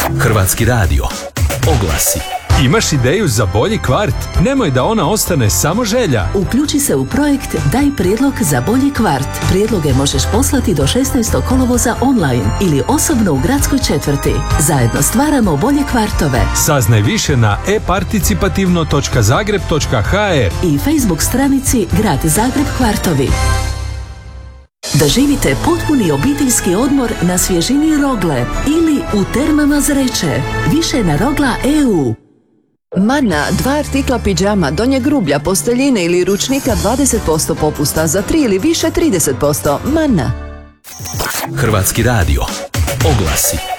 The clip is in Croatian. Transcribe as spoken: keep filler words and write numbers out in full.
Hrvatski radio. Oglasi. Imaš ideju za bolji kvart? Nemoj da ona ostane samo želja. Uključi se u projekt Daj prijedlog za bolji kvart. Prijedloge možeš poslati do šesnaestog kolovoza online ili osobno u gradskoj četvrti. Zajedno stvaramo bolje kvartove. Saznaj više na e participativno točka zagreb točka ha er i Facebook stranici Grad Zagreb Kvartovi. Doživite potpuni obiteljski odmor na svježini Rogle ili u termama Zreče. Više na rogla e u. Mana, dva artikla pidžama, donjeg rublja, posteljine ili ručnika dvadeset posto popusta, za tri ili više trideset posto. Mana. Hrvatski radio. Oglasi.